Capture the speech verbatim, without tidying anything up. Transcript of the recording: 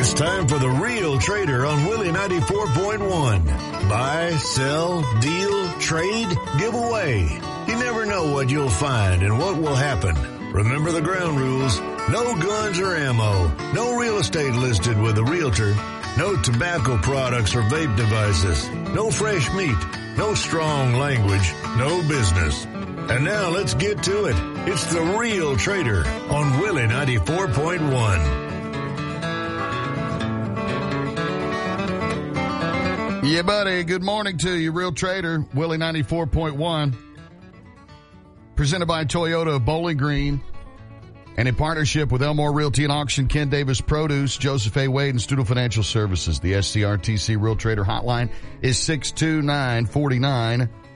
It's time for the Real Trader on Willie ninety-four point one. Buy, sell, deal, trade, give away. You never know what you'll find and what will happen. Remember the ground rules. No guns or ammo. No real estate listed with a realtor. No tobacco products or vape devices. No fresh meat. No strong language. No business. And now let's get to it. It's the Real Trader on Willie ninety-four point one. Yeah, buddy. Good morning to you, Real Trader, Willie ninety-four point one. Presented by Toyota of Bowling Green. And in partnership with Elmore Realty and Auction, Ken Davis Produce, Joseph A. Wade, and Studo Financial Services. The S C R T C Real Trader hotline is six two nine, four nine